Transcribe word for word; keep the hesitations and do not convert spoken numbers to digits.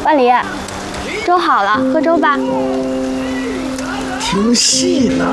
万里，粥好了，喝粥吧。 听戏呢。